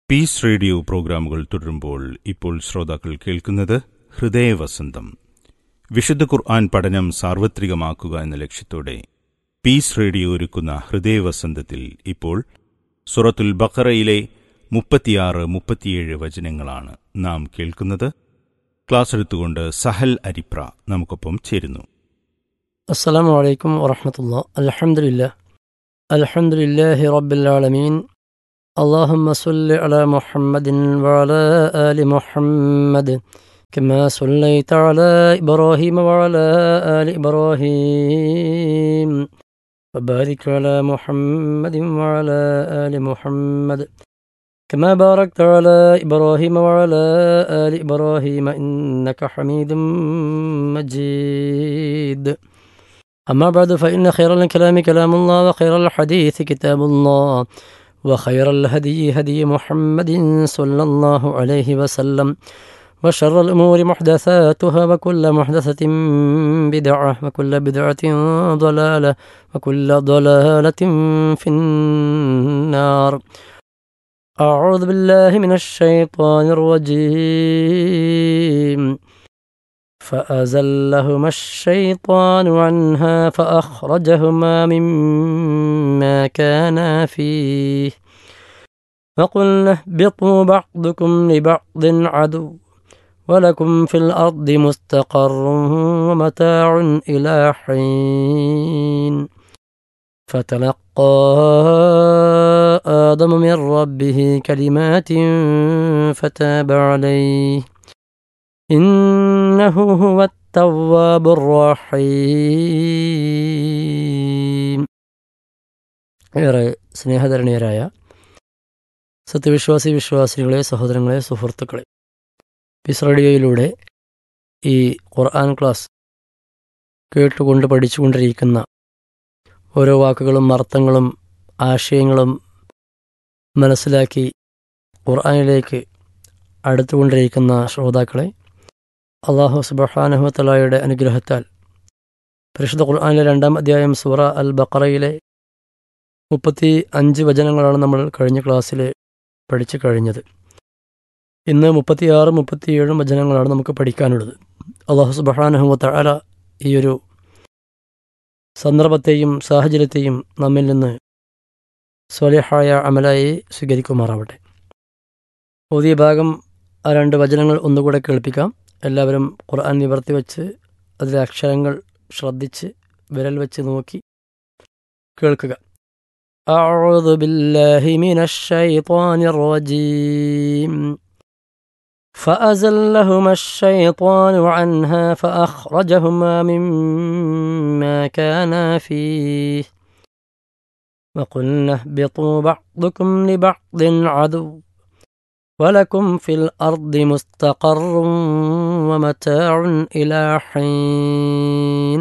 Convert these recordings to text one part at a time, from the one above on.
Piece radio പ്രോഗ്രാമുകൾ തുടരുമ്പോൾ ഇപ്പോൾ ശ്രോതാക്കൾ കേൾക്കുന്നത് ഹൃദയവസന്തം. വിശുദ്ധ ഖുർആൻ പഠനം സാർവത്രികമാക്കുക എന്ന ലക്ഷ്യത്തോടെ പീസ് റേഡിയോ ഒരുക്കുന്ന ഹൃദയവസന്തത്തിൽ ഇപ്പോൾ സൂറത്തുൽ ബഖറയിലെ 36-37 വചനങ്ങളാണ് നാം കേൾക്കുന്നത്. ക്ലാസ് എടുത്തുകൊണ്ട് സഹൽ അരിപ്ര നമുക്കൊപ്പം ചേരുന്നു. അസ്സലാമു അലൈക്കും വറഹ്മത്തുള്ളാഹി. അൽഹംദുലില്ലാഹി റബ്ബിൽ ആലമീൻ. اللهم صل على محمد وعلى آل محمد كما صليت على إبراهيم وعلى آل إبراهيم وبارك على محمد وعلى آل محمد كما باركت على إبراهيم وعلى آل إبراهيم إنك حميد مجيد. أما بعد فإن خير الكلام كلام الله وخير الحديث كتاب الله وخير الهدي هدي محمد صلى الله عليه وسلم وشر الأمور محدثاتها وكل محدثة بدعة وكل بدعة ضلالة وكل ضلالة في النار. أعوذ بالله من الشيطان الرجيم. فأزلهما الشيطان عنها فأخرجهما مما كانا فيه وقلنا اهبطوا بعضكم لبعض عدو ولكم في الأرض مستقر ومتاع إلى حين. فتلقى آدم من ربه كلمات فتاب عليه إنه هو التواب الرحيم. ഏറെ സ്നേഹധരണീയരായ വിശ്വാസികളെ, സഹോദരങ്ങളെ, സുഹൃത്തുക്കളെ, പീസ് റേഡിയോയിലൂടെ ഈ ഖുർആൻ ക്ലാസ് കേട്ടുകൊണ്ട് പഠിച്ചുകൊണ്ടിരിക്കുന്ന ഓരോ വാക്കുകളും അർത്ഥങ്ങളും ആശയങ്ങളും മനസ്സിലാക്കി ഖുർആനിലേക്ക് അടുത്തുകൊണ്ടിരിക്കുന്ന ശ്രോതാക്കളെ, അല്ലാഹു സുബ്ഹാനഹു വ തആലയുടെ അനുഗ്രഹത്താൽ പരിശുദ്ധ ഖുർആനിലെ 2-ാം അധ്യായം സൂറ അൽ ബഖറയിലെ 35 വചനങ്ങളാണ് നമ്മൾ കഴിഞ്ഞ ക്ലാസ്സിൽ പഠിച്ചു കഴിഞ്ഞത്. ഇന്ന് 36-37 വചനങ്ങളാണ് നമുക്ക് പഠിക്കാനുള്ളത്. അല്ലാഹു സുബ്ഹാനഹു വ തആല ഈ ഒരു സന്ദർഭത്തെയും സാഹചര്യത്തെയും നമ്മിൽ നിന്ന് സ്വലിഹായ അമലായി സ്വീകരിക്കുമാറാവട്ടെ. ഓതിയ ഭാഗം ആ 2 വചനങ്ങൾ ഒന്നുകൂടെ കേൾപ്പിക്കാം. എല്ലാവരും ഖുർആൻ നിവർത്തി വെച്ച് അതിലെ അക്ഷരങ്ങൾ ശ്രദ്ധിച്ച് വിരൽ വെച്ച് നോക്കി കേൾക്കുക. അഊദു ബില്ലാഹി മിനശ് ശൈത്വാനിർ റജീം. فأزلهما الشيطان عنها فأخرجهما مما كانا فيه وقلنا اهبطوا بعضكم لبعض عدو ولكم في الأرض مستقر ومتاع إلى حين.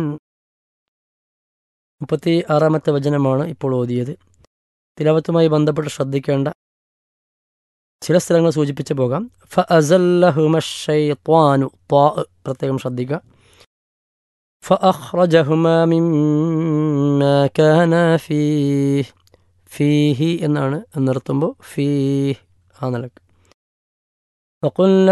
36-ാമത്തെ വചനമാണ് ഇപ്പോൾ ഓതിയത്. തിലാവത്തുമായി ബന്ധപ്പെട്ട് ശ്രദ്ധിക്കേണ്ട ചില സ്ഥലങ്ങൾ സൂചിപ്പിച്ച് പോകാം. ഫഅസല്ലഹുമ ശൈത്വാനു, പ്രത്യേകം ശ്രദ്ധിക്കുക. ഫഅഖ്റജഹുമാ മിമ്മാ കാനാ ഫീഹ്, ഫീഹി എന്നാണ് നിർത്തുമ്പോൾ ഫീഹ് ആ നിലക്ക്. വഖുൽന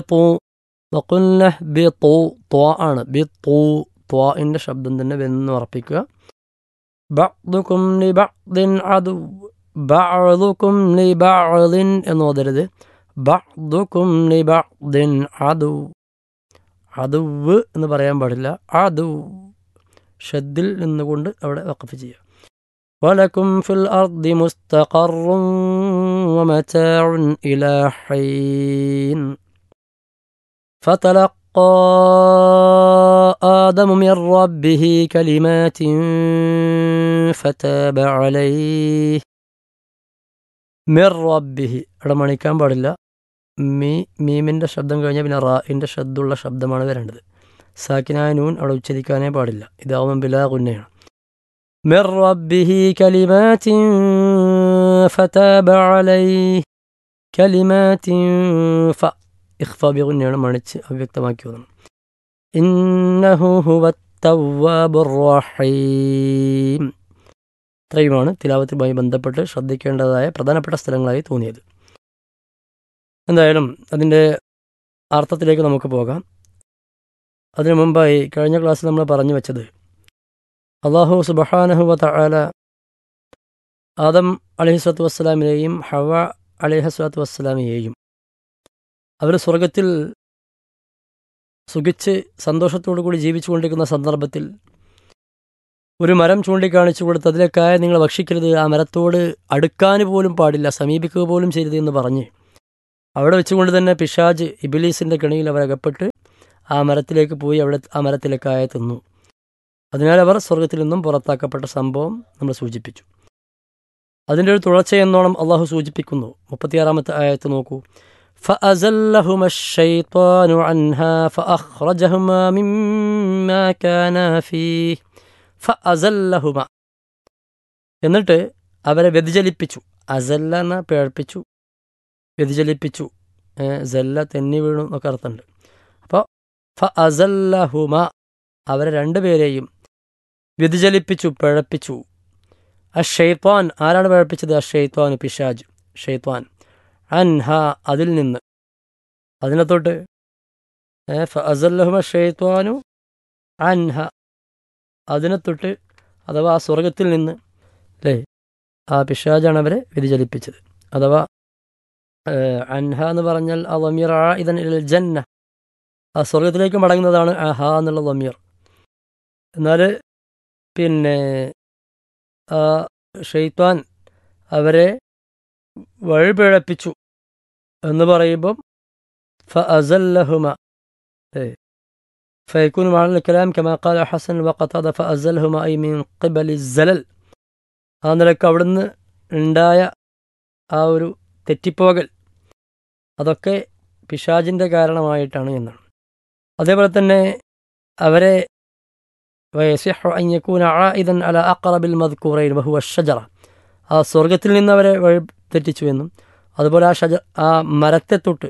ബിതു ആണ്, ബിതു ത്വാഇന്റെ ശബ്ദം തന്നെ വെന്ന് ഉറപ്പിക്കുക. ബഅ്ദുകും ലിബഅ്ദിൻ അദു, ബഅ്ദുകും ലിബഅ്ദിൻ എന്ന് ഓതരുത്. ബഅ്ദുകും ലിബഅ്ദിൻ അദു, അദുവ് എന്ന് പറയാൻ പാടില്ല. അദു ഷദ്ദിൽ നിന്നുകൊണ്ട് അവിടെ വഖഫ് ചെയ്യുക. വലക്കും ഫിൽ അർദി മുസ്തഖറുൻ വമതാഉൻ ഇലാ ഹീൻ. ഫതലഖാ ആദമു മിർ റബ്ബിഹി കലിമാതിൻ ഫതാബ അലൈഹി. മിർ റബ്ബിഹി അവിടെ മണിക്കാൻ പാടില്ല. മീമിൻ്റെ ശബ്ദം കഴിഞ്ഞാൽ പിന്നെ റാഇൻ്റെ ശബ്ദമുള്ള ശബ്ദമാണ് വരേണ്ടത്. സാക്കിനായ നൂൻ അവിടെ ഉച്ചരിക്കാനേ പാടില്ല. ഇതാവുമ്പം ബിലാ ഗുന്നയാണ്. മിർ റബ്ബിഹി കലിമാതിൻ ഫതാബ അലൈഹി. കലിമാതിൻ ഫ ഇഖ്ഫാ ബിഗുന്നയാണ്, മണിച്ച് അവ്യക്തമാക്കി വന്നു. ഇന്നഹു ഹുവ തവ്വാബുർ റഹീം. ഇത്രയുമാണ് തിലാവത്തുമായി ബന്ധപ്പെട്ട് ശ്രദ്ധിക്കേണ്ടതായ പ്രധാനപ്പെട്ട സ്ഥലങ്ങളായി തോന്നിയത്. എന്തായാലും അതിൻ്റെ അർത്ഥത്തിലേക്ക് നമുക്ക് പോകാം. അതിനു മുമ്പായി കഴിഞ്ഞ ക്ലാസ്സിൽ നമ്മൾ പറഞ്ഞു വെച്ചത് അല്ലാഹു സുബ്ഹാനഹു വ തആല ആദം അലൈഹിസ്സലാത്തു വസ്സലാമിനെയും ഹവ്വ അലൈഹിസ്സലാത്തു വസ്സലാമിനെയും അവർ സ്വർഗത്തിൽ സുഖിച്ച് സന്തോഷത്തോടു കൂടി ജീവിച്ചുകൊണ്ടിരിക്കുന്ന സന്ദർഭത്തിൽ ഒരു മരം ചൂണ്ടിക്കാണിച്ചു കൊടുത്ത് അതിലേക്കായ നിങ്ങൾ ഭക്ഷിക്കരുത്, ആ മരത്തോട് അടുക്കാൻ പോലും പാടില്ല, സമീപിക്കുക പോലും ചെയ്യരുത് എന്ന് പറഞ്ഞ് അവിടെ വെച്ചുകൊണ്ട് തന്നെ പിശാജ് ഇബ്ലീസിൻ്റെ കെണിയിൽ അവരകപ്പെട്ട് ആ മരത്തിലേക്ക് പോയി അവിടെ ആ മരത്തിലേക്കായ തിന്നു. അതിനാൽ അവർ സ്വർഗത്തിൽ നിന്നും പുറത്താക്കപ്പെട്ട സംഭവം നമ്മൾ സൂചിപ്പിച്ചു. അതിൻ്റെ ഒരു തുടർച്ചയെന്നോണം അള്ളാഹു സൂചിപ്പിക്കുന്നു. 36-ാമത്തെ ആയത്ത് നോക്കൂ. فأزلهما الشيطان عنها فأخرجهما مما كانا فيه فأزلهما എന്നിട്ട് അവരെ വ്യതിചലിപ്പിച്ചു. അസല്ല എന്ന പേഴ്പ്പിച്ചു, വ്യതിചലിപ്പിച്ചു. സല്ല തെന്നി വീണു എന്നൊക്കെ അർത്ഥമുണ്ട്. അപ്പോൾ ഫഅസല്ലഹുമ അവരെ രണ്ടുപേരെയും വ്യതിചലിപ്പിച്ചു, പിഴപ്പിച്ചു. അശ്ശൈത്വാൻ ആരാണ് പിഴപ്പിച്ചത്? അശ്ശൈത്വാൻ പിശാജ്, ഷൈത്വാൻ. അൻഹ അതിൽ നിന്ന്, അതിനെ തൊട്ട് ഫഅസല്ലഹുമ ഷൈത്വാനു അൻഹ അതിനെ തൊട്ട്, അഥവാ ആ സ്വർഗത്തിൽ നിന്ന് അല്ലേ, ആ പിശാജാണ് അവരെ വ്യതിചലിപ്പിച്ചത്. അഥവാ അൻഹ എന്ന് പറഞ്ഞാൽ ആ ലമീർ ആഇദൻ ഇലൽ ജന്ന, ആ സ്വർഗത്തിലേക്ക് മടങ്ങുന്നതാണ് അഹ എന്നുള്ള ലമീർ. എന്നാൽ പിന്നെ ആ ഷൈത്വാൻ അവരെ വഴിപിഴപ്പിച്ചു എന്ന് പറയുമ്പം ഫഅസല്ലഹുമ ഫയകൂനു മഅൽ കലാം കമാ ഖാല ഹസൻ വഖതാദ ഫഅസല്ലഹുമ ഐ മിൻ ഖിബലി സലൽ. ആ നിലക്ക് അവിടുന്ന് ഉണ്ടായ ആ ഒരു തെറ്റിപ്പോകൽ അതൊക്കെ പിശാജിൻ്റെ കാരണമായിട്ടാണ് എന്നാണ്. അതേപോലെ തന്നെ അവരെ വയസിഹു അൻ യകൂന ആഇദൻ അലാ അഖറബിൽ മദ്കൂറൈൻ വഹുവ അഷ്ജറ, ആ സ്വർഗത്തിൽ നിന്ന് അവരെ വഴി തെറ്റിച്ചു എന്നും അതുപോലെ ആ മരത്തെ തൊട്ട്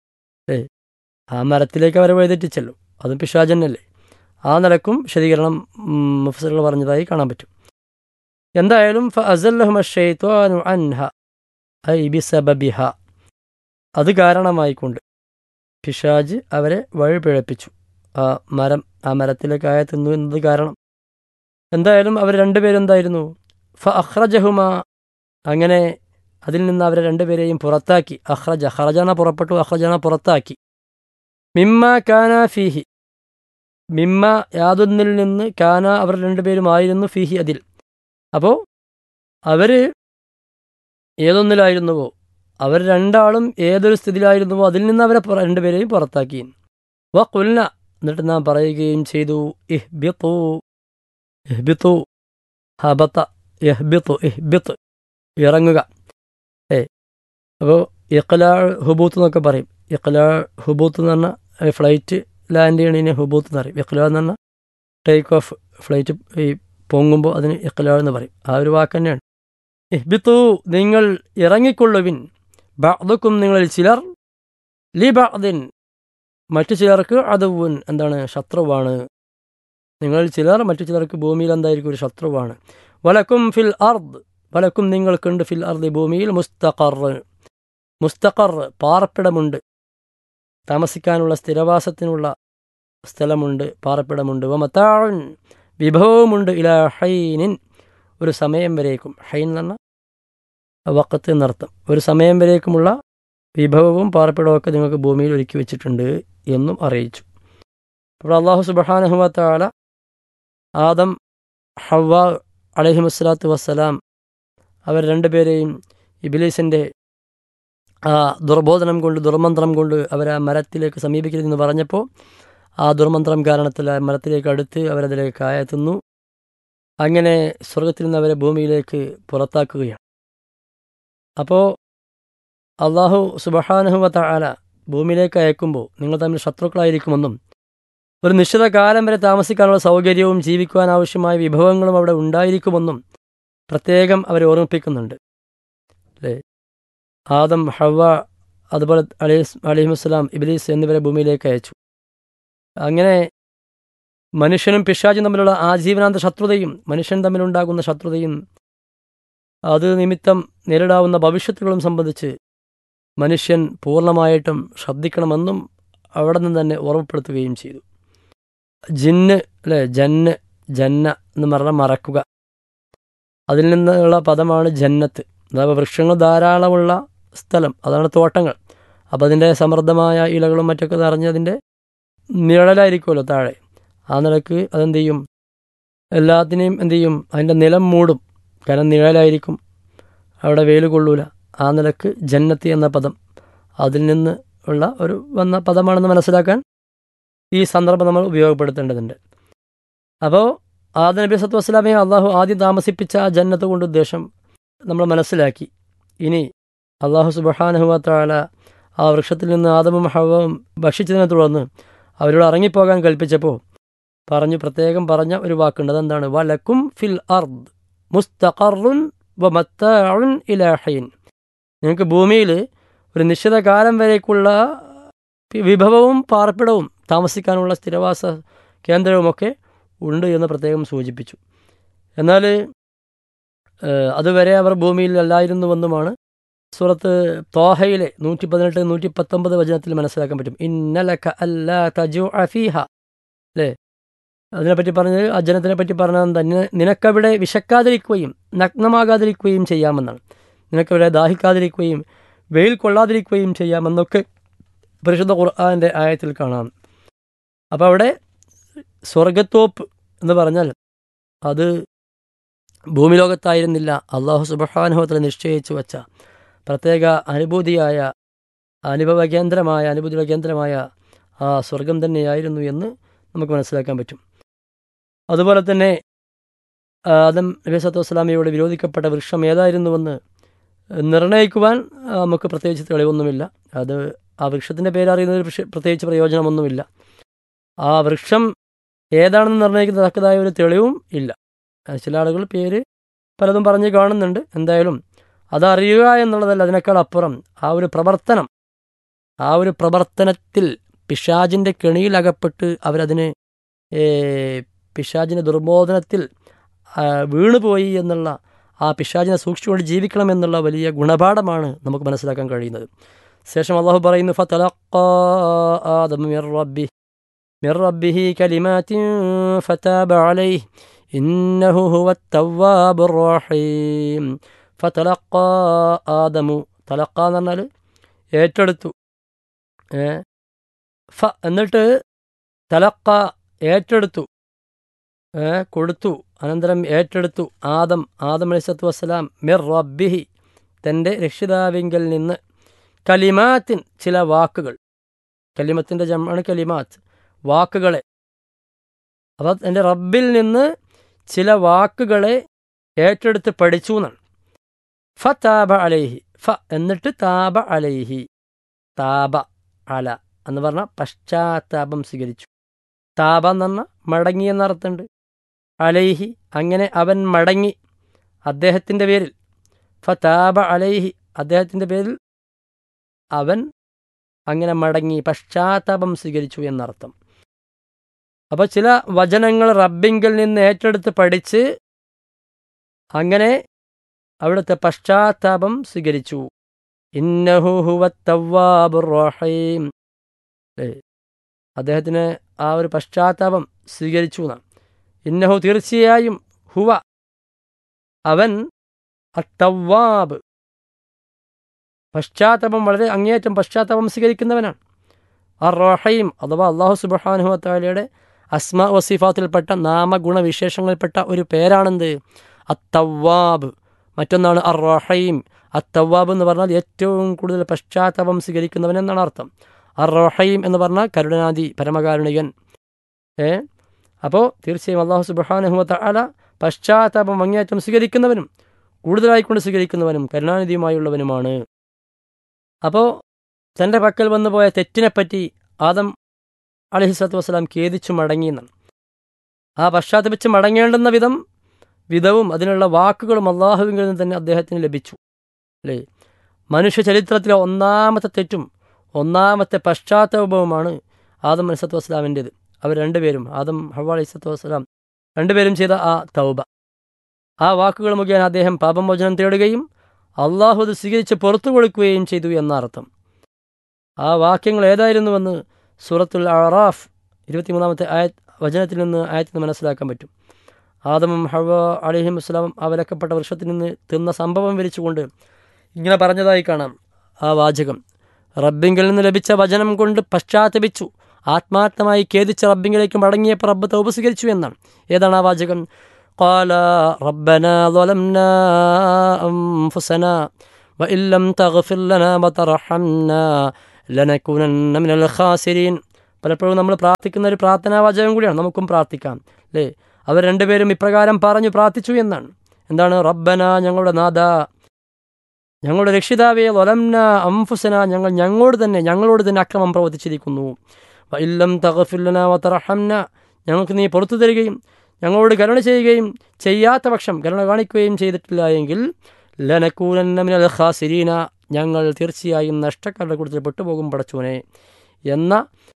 ആ മരത്തിലേക്ക് അവരെ വഴിതെറ്റിച്ചല്ലോ, അതും പിശാചന്നല്ലേ. ആ നിലക്കും ശരീകരണം മുഫസ്സിറുകൾ പറഞ്ഞതായി കാണാൻ പറ്റും. എന്തായാലും ഫഅസല്ലഹുമ അശ്ശൈത്വാനു അൻഹ ഐ ബിസബബിഹ, അത് കാരണമായിക്കൊണ്ട് പിശാജ് അവരെ വഴി പിഴപ്പിച്ചു. ആ മരത്തിലേക്കായ തിന്നു എന്നത് കാരണം. എന്തായാലും അവർ രണ്ടുപേരെന്തായിരുന്നു? ഫഅഖ്റജഹുമ, അങ്ങനെ അതിൽ നിന്ന് അവരെ രണ്ടുപേരെയും പുറത്താക്കി. അഖ്റജ, ഖറജന പുറപ്പെട്ടു, അഖ്റജന പുറത്താക്കി. മിമ്മ കാന ഫീഹി, മിമ്മ യാതൊന്നിൽ നിന്ന്, കാന അവർ രണ്ടുപേരും ആയിരുന്നു, ഫീഹി അതിൽ. അപ്പോൾ അവർ ഏതൊന്നിലായിരുന്നുവോ, അവർ രണ്ടാളും ഏതൊരു സ്ഥിതിയിലായിരുന്നുവോ അതിൽ നിന്ന് അവരെ രണ്ടുപേരെയും പുറത്താക്കി. വഖുൽന, എന്നിട്ട് നാം പറയുകയും ചെയ്തു, ഇഹ്ബിതു, ഇഹ്ബിതു ഹബത, ഇഹ്ബിതു ഇഹ്ബിത്ത് ഇറങ്ങുക. അപ്പോൾ ഇഖ്ലാ ഹുബൂത്ത് എന്നൊക്കെ പറയും. ഇഖ്ലാ ഹുബൂത്ത് എന്ന് പറഞ്ഞാൽ ഫ്ലൈറ്റ് ലാൻഡ് ചെയ്യണതിന് ഹുബൂത്ത് എന്ന് പറയും. ഇഖ്ലാ എന്ന് പറഞ്ഞാൽ ടേക്ക് ഓഫ്, ഫ്ലൈറ്റ് ഈ പൊങ്ങുമ്പോൾ അതിന് ഇഖ്ലാ എന്ന് പറയും. ആ ഒരു വാക്ക് തന്നെയാണ്. ഇഹ്ബിതു, നിങ്ങൾ ഇറങ്ങിക്കൊള്ളുവിൻ. ബഅ്ദുക്കും, നിങ്ങളിൽ ചിലർ, ലി ബഅ്ദിൻ, മറ്റു ചിലർക്ക് അദുവുൻ, എന്താണ്, ശത്രുവാണ്. നിങ്ങൾ ചിലർ മറ്റു ചിലർക്ക് ഭൂമിയിൽ എന്തായിരിക്കും, ഒരു ശത്രുവാണ്. വലക്കും ഫിൽ അർദ്, വലക്കും നിങ്ങൾക്കുണ്ട്, ഫിൽ അർദ് ഭൂമിയിൽ, മുസ്തഖർ, മുസ്തഖർ പാർപ്പിടമുണ്ട്, താമസിക്കാനുള്ള സ്ഥിരവാസത്തിനുള്ള സ്ഥലമുണ്ട്, പാർപ്പിടമുണ്ട്. വമതാഉൻ, വിഭവമുണ്ട്, ഇലാ ഹൈനിൻ, ഒരു സമയം വരേക്കും. ഹൈൻ എന്ന് പറഞ്ഞാൽ വഖത്ത് എന്നർത്ഥം. ഒരു സമയം വരേക്കുമുള്ള വിഭവവും പാർപ്പിടവും ഒക്കെ നിങ്ങൾക്ക് ഭൂമിയിൽ ഒരുക്കി വെച്ചിട്ടുണ്ട് എന്നും അറിയിച്ചു. അപ്പോൾ അല്ലാഹു സുബ്ഹാനഹു വ തആല ആദം ഹവ്വ അലൈഹിമുസ്സലാത്തു വസ്സലാം അവർ രണ്ടുപേരെയും ഇബ്ലീസിൻ്റെ ആ ദുർബോധനം കൊണ്ട്, ദുർമന്ത്രം കൊണ്ട് അവർ ആ മരത്തിലേക്ക് സമീപിക്കരുതെന്ന് പറഞ്ഞപ്പോൾ ആ ദുർമന്ത്രം കാരണത്തിൽ ആ മരത്തിലേക്ക് അടുത്ത് അവരതിലേക്ക് ആയെത്തുന്നു. അങ്ങനെ സ്വർഗത്തിൽ നിന്ന് അവരെ ഭൂമിയിലേക്ക് പുറത്താക്കുകയാണ്. അപ്പോൾ അല്ലാഹു സുബ്ഹാനഹു വ തആല ഭൂമിയിലേക്ക് അയക്കുമ്പോൾ നിങ്ങൾ തമ്മിൽ ശത്രുക്കളായിരിക്കുമെന്നും ഒരു നിശ്ചിത കാലം വരെ താമസിക്കാനുള്ള സൗകര്യവും ജീവിക്കുവാൻ ആവശ്യമായ വിഭവങ്ങളും അവിടെ ഉണ്ടായിരിക്കുമെന്നും പ്രത്യേകം അവരെ ഓർമ്മിപ്പിക്കുന്നുണ്ട് അല്ലേ. ആദം, ഹവ്വ, അതുപോലെ അലൈഹിമുസ്സലാം, ഇബ്ലീസ് എന്നിവരെ ഭൂമിയിലേക്ക് അയച്ചു. അങ്ങനെ മനുഷ്യനും പിശാചും തമ്മിലുള്ള ആജീവനാന്ത ശത്രുതയും മനുഷ്യൻ തമ്മിലുണ്ടാകുന്ന ശത്രുതയും അത് നിമിത്തം നേരിടാവുന്ന ഭവിഷ്യത്തുകളും സംബന്ധിച്ച് മനുഷ്യൻ പൂർണ്ണമായിട്ടും ശ്രദ്ധിക്കണമെന്നും അവിടെ നിന്ന് തന്നെ ഓർമ്മപ്പെടുത്തുകയും ചെയ്തു. ജിന്ന് അല്ലേ, ജന്ന എന്ന് പറഞ്ഞാൽ മറക്കുക. അതിൽ നിന്നുള്ള പദമാണ് ജന്നത്ത്. അതായത് വൃക്ഷങ്ങൾ ധാരാളമുള്ള സ്ഥലം, അതാണ് തോട്ടങ്ങൾ. അപ്പോൾ അതിൻ്റെ സമൃദ്ധമായ ഇലകളും മറ്റൊക്കെ നിറഞ്ഞ് അതിൻ്റെ നിഴലായിരിക്കുമല്ലോ താഴെ. ആ നിലക്ക് അതെന്ത് ചെയ്യും, എല്ലാത്തിനെയും എന്ത് ചെയ്യും, അതിൻ്റെ നിലം മൂടും. കാരണം നിഴലായിരിക്കും, അവിടെ വെയിൽ കൊള്ളൂല. ആ നിലക്ക് ജന്നത്തി എന്ന പദം അതിൽ നിന്ന് ഉള്ള ഒരു വന്ന പദമാണെന്ന് മനസ്സിലാക്കാൻ ഈ സന്ദർഭം നമ്മൾ ഉപയോഗപ്പെടുത്തേണ്ടതുണ്ട്. അപ്പോൾ ആദം നബി സല്ലല്ലാഹു അലൈഹി വസല്ലമയെ അള്ളാഹു ആദ്യം താമസിപ്പിച്ച ആ ജന്നത്ത് കൊണ്ട് ഉദ്ദേശം നമ്മൾ മനസ്സിലാക്കി. ഇനി അള്ളാഹു സുബ്ഹാനഹു വ തആല ആ വൃക്ഷത്തിൽ നിന്ന് ആദമും ഹവ്വയും ഭക്ഷിച്ചതിനെ തുടർന്ന് അവരോട് ഇറങ്ങിപ്പോകാൻ കൽപ്പിച്ചപ്പോൾ പ്രത്യേകം പറഞ്ഞ ഒരു വാക്കുണ്ട്. അതെന്താണ്? വലക്കും ഫിൽ അർദ് മുസ്തഖറുൻ വ മത്താഉൻ ഇലാ ഹീൻ. നിങ്ങൾക്ക് ഭൂമിയിൽ ഒരു നിശ്ചിത കാലം വരേക്കുള്ള വിഭവവും പാർപ്പിടവും താമസിക്കാനുള്ള സ്ഥിരവാസ കേന്ദ്രവുമൊക്കെ ഉണ്ട് എന്ന് പ്രത്യേകം സൂചിപ്പിച്ചു. എന്നാൽ അതുവരെ അവർ ഭൂമിയിൽ അല്ലായിരുന്നുവെന്നുമാണ് സൂറത്ത് ത്വാഹയിലെ 118, 119 വചനത്തിൽ മനസ്സിലാക്കാൻ പറ്റും. ഇന്നലക അല്ലാ തജൂഅ ഫീഹ, അല്ലേ? അതിനെപ്പറ്റി പറഞ്ഞത്, ആ ജനത്തിനെ പറ്റി പറഞ്ഞത് തന്നെ, നിനക്കവിടെ വിശക്കാതിരിക്കുകയും നഗ്നമാകാതിരിക്കുകയും ചെയ്യാമെന്നാണ്. നിനക്കവിടെ ദാഹിക്കാതിരിക്കുകയും വെയിൽ കൊള്ളാതിരിക്കുകയും ചെയ്യാമെന്നൊക്കെ പരിശുദ്ധ ഖുർആന്റെ ആയത്തിൽ കാണാം. അപ്പോൾ അവിടെ സ്വർഗത്തോപ്പ് എന്ന് പറഞ്ഞാൽ അത് ഭൂമി ലോകത്തായിരുന്നില്ല, അള്ളാഹു സുബ്ഹാനഹു വ തആല നിശ്ചയിച്ചു വച്ച പ്രത്യേക അനുഭവ കേന്ദ്രമായ ആ സ്വർഗം തന്നെയായിരുന്നു എന്ന് നമുക്ക് മനസ്സിലാക്കാൻ പറ്റും. അതുപോലെ തന്നെ ആദം നബി സല്ലല്ലാഹു അലൈഹി വസല്ലമയോട് വിരോധിക്കപ്പെട്ട വൃക്ഷം ഏതായിരുന്നുവെന്ന് നിർണ്ണയിക്കുവാൻ നമുക്ക് പ്രത്യേകിച്ച് തെളിവൊന്നുമില്ല. ആ വൃക്ഷത്തിൻ്റെ പേരറിയുന്നതിൽ പ്രത്യേകിച്ച് പ്രയോജനമൊന്നുമില്ല. ആ വൃക്ഷം ഏതാണെന്ന് നിർണ്ണയിക്കുന്ന തക്കതായ ഒരു തെളിവും ഇല്ല. ചില ആളുകൾ പേര് പലതും പറഞ്ഞ് കാണുന്നുണ്ട്. എന്തായാലും അതറിയുക എന്നുള്ളതല്ല, അതിനേക്കാൾ അപ്പുറം ആ ഒരു പ്രവർത്തനത്തിൽ പിശാചിൻ്റെ കെണിയിലകപ്പെട്ട് അവരതിന് പിശാചിൻ്റെ ദുർബോധനത്തിൽ വീണുപോയി എന്നുള്ള, ആ പിശാചിനെ സൂക്ഷിച്ചുകൊണ്ട് ജീവിക്കണമെന്നുള്ള വലിയ ഗുണപാഠമാണ് നമുക്ക് മനസ്സിലാക്കാൻ കഴിയുന്നത്. ശേഷം അള്ളാഹു പറയുന്നു, ഫതലഖാ ആദമു മിർ റബ്ബിഹി കലിമാത്തിൻ ഫതാബ അലൈഹി ഇന്നഹു ഹുവത് തവ്വാബുർ റഹീം. ഫതലഖാ ആദമു, തലഖാ എന്ന് പറഞ്ഞാൽ ഏറ്റെടുത്തു, എന്നിട്ട് തലഖാ ഏറ്റെടുത്തു, കൊടുത്തു, അനന്തരം ഏറ്റെടുത്തു ആദം അലൈഹിസ്സലാത്തു വസ്സലാം മിർ റബ്ബിഹി, തൻ്റെ രക്ഷിതാവിങ്കൽ നിന്ന്, കലിമാത്തിൻ ചില വാക്കുകൾ, കലിമത്തിൻ്റെ ജമാണ് കലിമാത്ത്, വാക്കുകളെ. അപ്പോൾ എൻ്റെ റബ്ബിൽ നിന്ന് ചില വാക്കുകളെ ഏറ്റെടുത്ത് പഠിച്ചു എന്നാണ്. ഫതാബ അലൈഹി, എന്നിട്ട് താബ അലൈഹി, താബ അല എന്ന് പറഞ്ഞാൽ പശ്ചാത്താപം സ്വീകരിച്ചു. താബ എന്ന് പറഞ്ഞാൽ മടങ്ങി എന്നർത്ഥമുണ്ട്. അലൈഹി, അങ്ങനെ അവൻ മടങ്ങി അദ്ദേഹത്തിൻ്റെ പേരിൽ. ഫതാബ അലൈഹി, അദ്ദേഹത്തിൻ്റെ പേരിൽ അവൻ അങ്ങനെ മടങ്ങി, പശ്ചാത്താപം സ്വീകരിച്ചു എന്നർത്ഥം. അപ്പോൾ ചില വചനങ്ങൾ റബ്ബിങ്കിൽ നിന്ന് ഏറ്റെടുത്ത് പഠിച്ച് അങ്ങനെ അവിടുത്തെ പശ്ചാത്താപം സ്വീകരിച്ചു. ഇന്നഹു ഹുവത് തവ്വാബുർ റഹീം, അദ്ദേഹത്തിന് ആ ഒരു പശ്ചാത്താപം സ്വീകരിച്ചു എന്നാണ്. ഇന്നഹു, തീർച്ചയായും, ഹുവ, അവൻ, അത്തവ്വാബ്, പശ്ചാത്താപം, വളരെ അങ്ങേയറ്റം പശ്ചാത്താപം സ്വീകരിക്കുന്നവനാണ്. റഹീം, അഥവാ അല്ലാഹു സുബ്ഹാനഹു വ തആലയുടെ അസ്മാ വ സിഫാത്തിൽപ്പെട്ട നാമഗുണവിശേഷങ്ങളിൽപ്പെട്ട ഒരു പേരാണെന്ത്? അത്തവ്വാബ്. മറ്റൊന്നാണ് റഹീം. അത്തവ്വാബ് എന്ന് പറഞ്ഞാൽ ഏറ്റവും കൂടുതൽ പശ്ചാത്താപം സ്വീകരിക്കുന്നവൻ എന്നാണ് അർത്ഥം. റഹീം എന്ന് പറഞ്ഞാൽ കരുണാനിധി, പരമകാരുണികൻ. അപ്പോൾ തീർച്ചയായും അല്ലാഹു സുബ്ഹാനഹു വ തആല പശ്ചാത്താപം അങ്ങേയറ്റം സ്വീകരിക്കുന്നവനും കൂടുതലായിക്കൊണ്ട് സ്വീകരിക്കുന്നവനും കരുണാനിധിയുമായുള്ളവനുമാണ്. അപ്പോൾ തൻ്റെ പക്കൽ വന്നുപോയ തെറ്റിനെപ്പറ്റി ആദം അലൈഹിസ്സലാത്തു വസ്സലാം ഖേദിച്ചു മടങ്ങിയെന്നാണ്. ആ പശ്ചാത്തപിച്ച് മടങ്ങേണ്ടുന്ന വിധവും അതിനുള്ള വാക്കുകളും അള്ളാഹുവിങ്കിൽ നിന്ന് തന്നെ അദ്ദേഹത്തിന് ലഭിച്ചു, അല്ലേ? മനുഷ്യ ചരിത്രത്തിലെ ഒന്നാമത്തെ തെറ്റും ഒന്നാമത്തെ പശ്ചാത്താപവുമാണ് ആദം അലൈഹിസ്സലാത്തു വസ്സലാമിൻ്റേത്. അവർ രണ്ടുപേരും, ആദം ഹവ്വ അലൈഹിസ്സലാത്തു വസ്സലാം രണ്ടുപേരും ചെയ്ത ആ തൗബ, ആ വാക്കുകൾ മുഖേന അദ്ദേഹം പാപമോചനം തേടുകയും അള്ളാഹു അത് സ്വീകരിച്ച് പുറത്തു കൊടുക്കുകയും ചെയ്തു എന്നർത്ഥം. ആ വാക്യങ്ങൾ ഏതായിരുന്നുവെന്ന് സൂറത്തുൽ അറാഫ് 23-ാമത്തെ വചനത്തിൽ നിന്ന് ആയത്തിൽ നിന്ന് മനസ്സിലാക്കാൻ പറ്റും. ആദമും ഹവ്വ അലൈഹിം വസ്സലാമും ആ വിലക്കപ്പെട്ട വൃക്ഷത്തിൽ നിന്ന് തിന്ന സംഭവം വിരിച്ചുകൊണ്ട് ഇങ്ങനെ പറഞ്ഞതായി കാണാം. ആ വാചകം, റബ്ബിങ്കിൽ നിന്ന് ലഭിച്ച വചനം കൊണ്ട് പശ്ചാത്തപിച്ചു ആത്മാർത്ഥമായി ഖേദിച്ച റബ്ബിങ്കിലേക്ക് മടങ്ങിയപ്പോൾ റബ്ബ് തൗബ സ്വീകരിച്ചു എന്നാണ്. ഏതാണ് ആ വാചകം? ഖാല റബ്ബനാ ളലംനാ അൻഫുസനാ വഇൻ ലം തഗ്ഫിർ ലനാ വതർഹംനാ ലനകൂനന്ന മിനൽ ഖാസിരീൻ. പലപ്പോഴും നമ്മൾ പ്രാർത്ഥിക്കുന്ന ഒരു പ്രാർത്ഥനാ വാചകം കൂടിയാണ്. നമുക്കും പ്രാർത്ഥിക്കാം അല്ലേ? അവർ രണ്ടുപേരും ഇപ്രകാരം പറഞ്ഞു പ്രാർത്ഥിച്ചു എന്നാണ്. എന്താണ്? റബ്ബന, ഞങ്ങളുടെ നാഥ, ഞങ്ങളുടെ രക്ഷിതാവേ, ളലംന അൻഫുസന, ഞങ്ങളോട് തന്നെ അക്രമം പ്രവർത്തിച്ചിരിക്കുന്നു. വഇല്ലം തഗ്ഫിർ ലനാ വതർഹംന, ഞങ്ങൾക്ക് നീ പുറത്തു തരികയും ഞങ്ങളോട് കരുണ ചെയ്യുകയും ചെയ്യാത്ത പക്ഷം, കരുണ കാണിക്കുകയും ചെയ്തിട്ടില്ല എങ്കിൽ ലനകൂനന്ന മിനൽ ഖാസിരീന, ഞങ്ങൾ തീർച്ചയായും നഷ്ടക്കാരുടെ കൂട്ടത്തിൽ പെട്ടുപോകും പടച്ചോനെ എന്ന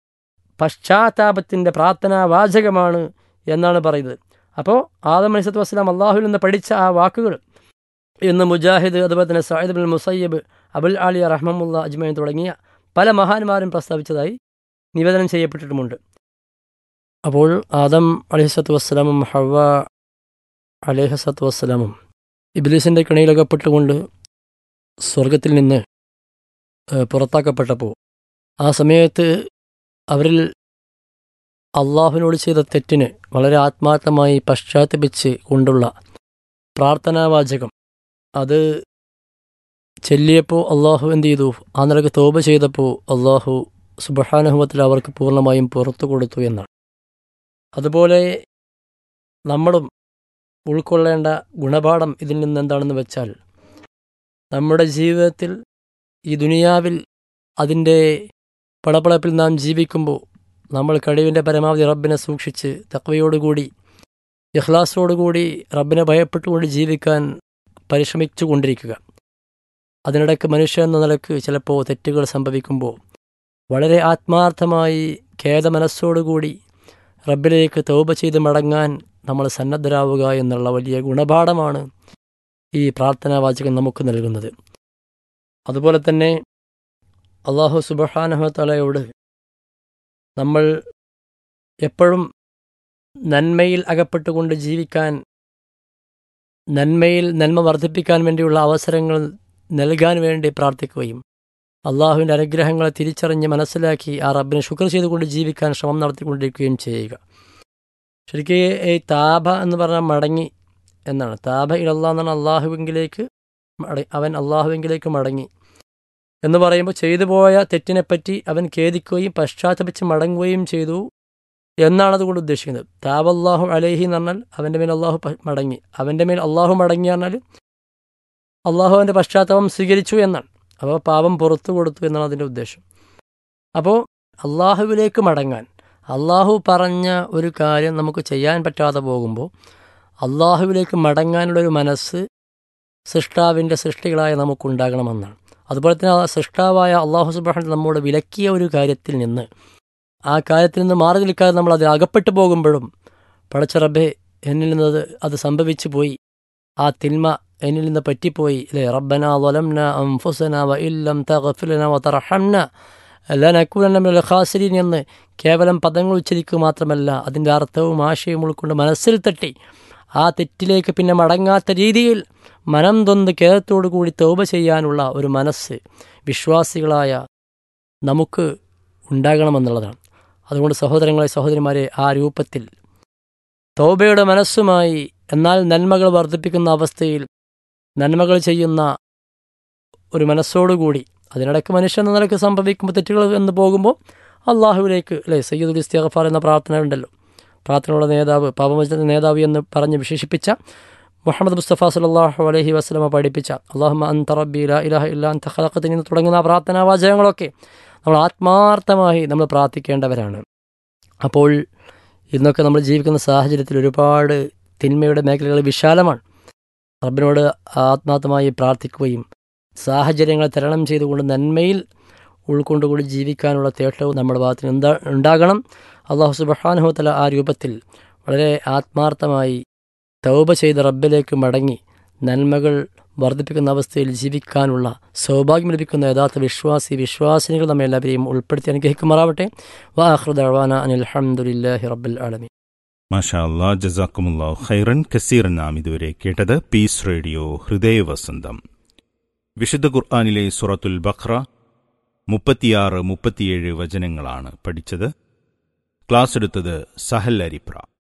പശ്ചാത്താപത്തിൻ്റെ പ്രാർത്ഥനാ വാചകമാണ് എന്നാണ് പറയുന്നത്. അപ്പോൾ ആദം അലൈഹിസ്സലാത്തു വസ്സലാം അള്ളാഹുവിൽ നിന്ന് പഠിച്ച ആ വാക്കുകൾ ഇന്ന് മുജാഹിദ്, അതുപോലെ തന്നെ സഈദ് ഇബ്നുൽ മുസയ്യിബ്, അബുൽ ആലിയ റഹ്മത്തുള്ളാഹി അജ്മഈൻ തുടങ്ങിയ പല മഹാന്മാരും പ്രസ്താവിച്ചതായി നിവേദനം ചെയ്യപ്പെട്ടിട്ടുമുണ്ട്. അപ്പോൾ ആദം അലൈഹിസ്സലാത്തു വസ്സലാമും ഹവ്വ അലൈഹിസ്സലാത്തു വസ്സലാമും ഇബ്ലീസിൻ്റെ കെണിയിലകപ്പെട്ടുകൊണ്ട് സ്വർഗത്തിൽ നിന്ന് പുറത്താക്കപ്പെട്ടപ്പോൾ ആ സമയത്ത് അവരിൽ അള്ളാഹുവിനോട് ചെയ്ത തെറ്റിന് വളരെ ആത്മാർത്ഥമായി പശ്ചാത്തപിച്ച് കൊണ്ടുള്ള പ്രാർത്ഥനാവാചകം അത് ചൊല്ലിയപ്പോൾ അള്ളാഹു എന്ത് ചെയ്തു? ആ നിലക്ക് തൗബ ചെയ്തപ്പോൾ അള്ളാഹു സുബ്ഹാനഹു വ തആല അവർക്ക് പൂർണ്ണമായും പുറത്തു കൊടുത്തു എന്നാണ്. അതുപോലെ നമ്മളും ഉൾക്കൊള്ളേണ്ട ഗുണപാഠം ഇതിൽ നിന്ന് എന്താണെന്ന് വെച്ചാൽ, നമ്മുടെ ജീവിതത്തിൽ ഈ ദുനിയാവിൽ അതിൻ്റെ പടപടപ്പിൽ നാം ജീവിക്കുമ്പോൾ നമ്മൾ കഴിവിൻ്റെ പരമാവധി റബ്ബിനെ സൂക്ഷിച്ച് തഖ്വയോടുകൂടി ഇഖ്ലാസോടുകൂടി റബ്ബിനെ ഭയപ്പെട്ടുകൊണ്ട് ജീവിക്കാൻ പരിശ്രമിച്ചു കൊണ്ടിരിക്കുക. അതിനിടയ്ക്ക് മനുഷ്യൻ എന്ന നിലക്ക് ചിലപ്പോൾ തെറ്റുകൾ സംഭവിക്കുമ്പോൾ വളരെ ആത്മാർത്ഥമായി ഖേദമനസ്സോടുകൂടി റബ്ബിലേക്ക് തൗബ ചെയ്ത് മടങ്ങാൻ നമ്മൾ സന്നദ്ധരാവുക എന്നുള്ള വലിയ ഗുണപാഠമാണ് ഈ പ്രാർത്ഥനാവാചകം നമുക്ക് നൽകുന്നത്. അതുപോലെ തന്നെ അല്ലാഹു സുബ്ഹാനഹു വ തആലയോട് നമ്മൾ എപ്പോഴും നന്മയിൽ അകപ്പെട്ടുകൊണ്ട് ജീവിക്കാൻ, നന്മ വർദ്ധിപ്പിക്കാൻ വേണ്ടിയുള്ള അവസരങ്ങൾ നൽകാൻ വേണ്ടി പ്രാർത്ഥിക്കുകയും അള്ളാഹുവിൻ്റെ അനുഗ്രഹങ്ങളെ തിരിച്ചറിഞ്ഞ് മനസ്സിലാക്കി ആ റബ്ബിനെ ശുക്ർ ചെയ്തുകൊണ്ട് ജീവിക്കാൻ ശ്രമം നടത്തിക്കൊണ്ടിരിക്കുകയും ചെയ്യുക. ശരിക്കും ഈ താബ എന്ന് പറഞ്ഞാൽ മടങ്ങി എന്നാണ്. താബ ഇലല്ലാഹ് എന്നാണ് അള്ളാഹുവിലേക്ക് അവൻ അള്ളാഹുവിലേക്ക് മടങ്ങി എന്ന് പറയുമ്പോൾ ചെയ്തു പോയ തെറ്റിനെപ്പറ്റി അവൻ ഖേദിക്കുകയും പശ്ചാത്തപിച്ച് മടങ്ങുകയും ചെയ്തു എന്നാണ് അതുകൊണ്ട് ഉദ്ദേശിക്കുന്നത്. താബല്ലാഹു അലൈഹി എന്ന് പറഞ്ഞാൽ അവൻ്റെ മേൽ അള്ളാഹു മടങ്ങി, അവൻ്റെ മേൽ അള്ളാഹു മടങ്ങി പറഞ്ഞാൽ അള്ളാഹു അവൻ്റെ പശ്ചാത്തലം സ്വീകരിച്ചു എന്നാണ്. അപ്പോൾ പാപം പുറത്തു കൊടുത്തു എന്നാണ് അതിൻ്റെ ഉദ്ദേശം. അപ്പോൾ അള്ളാഹുവിലേക്ക് മടങ്ങാൻ, അള്ളാഹു പറഞ്ഞ ഒരു കാര്യം നമുക്ക് ചെയ്യാൻ പറ്റാതെ പോകുമ്പോൾ അള്ളാഹുവിലേക്ക് മടങ്ങാനുള്ളൊരു മനസ്സ് സൃഷ്ടാവിൻ്റെ സൃഷ്ടികളായ നമുക്കുണ്ടാകണമെന്നാണ്. അതുപോലെ തന്നെ ആ സൃഷ്ടാവായ അള്ളാഹു സുബ്ഹാനഹു നമ്മോട് വിലക്കിയ ഒരു കാര്യത്തിൽ നിന്ന്, ആ കാര്യത്തിൽ നിന്ന് മാറി നിൽക്കാതെ നമ്മൾ അതിൽ അകപ്പെട്ടു പോകുമ്പോഴും പടച്ച റബ്ബേ എന്നിൽ നിന്ന് അത് സംഭവിച്ചു പോയി, ആ തിന്മ എന്നിൽ നിന്ന് പറ്റിപ്പോയി അല്ലേ, റബ്ബനാ ളലംനാ അൻഫുസനാ വഇൻ ലം തഗ്ഫിർ ലനാ വതർഹംനാ ലനകൂനന്ന മിനൽ ഖാസിരീൻ എന്ന് കേവലം പദങ്ങൾ ഉച്ചരിക്കുക മാത്രമല്ല, അതിൻ്റെ അർത്ഥവും ആശയവും ഉൾക്കൊണ്ട് മനസ്സിൽ തട്ടി ആ തെറ്റിലേക്ക് പിന്നെ മടങ്ങാത്ത രീതിയിൽ മനം തൊന്ന് ഖേദത്തോടു കൂടി തൗബ ചെയ്യാനുള്ള ഒരു മനസ്സ് വിശ്വാസികളായ നമുക്ക് ഉണ്ടാകണമെന്നുള്ളതാണ്. അതുകൊണ്ട് സഹോദരങ്ങളെ, സഹോദരിമാരെ, ആ രൂപത്തിൽ തൗബയുടെ മനസ്സുമായി, എന്നാൽ നന്മകൾ വർദ്ധിപ്പിക്കുന്ന അവസ്ഥയിൽ നന്മകൾ ചെയ്യുന്ന ഒരു മനസ്സോടുകൂടി, അതിനിടയ്ക്ക് മനുഷ്യൻ എന്ന നിലയ്ക്ക് സംഭവിക്കുമ്പോൾ തെറ്റുകൾ എന്ന് പോകുമ്പോൾ അള്ളാഹുവിലേക്ക് അല്ലേ, സയ്യിദുൽ ഇസ്തിഗ്ഫാർ എന്ന പ്രാർത്ഥന ഉണ്ടല്ലോ, പ്രാർത്ഥനയുടെ നേതാവ്, പാപമോചന നേതാവ് എന്ന് പറഞ്ഞ് വിശേഷിപ്പിച്ച മുഹമ്മദ് മുസ്തഫ സല്ലല്ലാഹു അലൈഹി വസല്ലമ പഠിപ്പിച്ച അല്ലാഹുമ്മ അൻത റബ്ബി ലാ ഇലാഹ ഇല്ലാ അൻത ഖലഖതനി എന്ന് തുടങ്ങുന്ന പ്രാർത്ഥനാ വാചകങ്ങളൊക്കെ നമ്മൾ ആത്മാർത്ഥമായി നമ്മൾ പ്രാർത്ഥിക്കേണ്ടവരാണ്. അപ്പോൾ ഇന്നൊക്കെ നമ്മൾ ജീവിക്കുന്ന സാഹചര്യത്തിൽ ഒരുപാട് തിന്മയുടെ മേഖലകൾ വിശാലമാണ്. റബ്ബിനോട് ആത്മാർത്ഥമായി പ്രാർത്ഥിക്കുകയും സാഹചര്യങ്ങളെ തരണം ചെയ്തുകൊണ്ട് നന്മയിൽ ഉൾക്കൊണ്ടുകൂടി ജീവിക്കാനുള്ള തേട്ടവും നമ്മുടെ ഭാഗത്തിന് ഉണ്ടാകണം. അല്ലാഹു സുബ്ഹാനഹു വ തആല ആ രൂപത്തിൽ വളരെ ആത്മാർത്ഥമായി തൗബ ചെയ്ത് റബ്ബിലേക്ക് മടങ്ങി നന്മകൾ വർദ്ധിപ്പിക്കുന്ന അവസ്ഥയിൽ ജീവിക്കാനുള്ള സൗഭാഗ്യം ലഭിക്കുന്ന യഥാർത്ഥ വിശ്വാസിനികൾ നമ്മെ എല്ലാവരെയും ഉൾപ്പെടുത്തി അനുഗ്രഹിക്കുമാറാവട്ടെ. വആഖിറു ദഅ്വാന അനിൽ ഹംദുലില്ലാഹി റബ്ബിൽ ആലമീൻ. മാഷാ അല്ലാ, ജസാക്കുമുല്ലാഹു ഖൈറൻ കസീറൻ. നാം ഇതുവരെ കേട്ടത് പീസ് റേഡിയോ ഹൃദയവസന്തം. വിശുദ്ധ ഖുർആനിലെ സൂറത്തുൽ ബഖറ 36-37 വചനങ്ങളാണ് പഠിച്ചത്. ക്ലാസ് എടുത്തത് സഹൽ അരിപ്ര.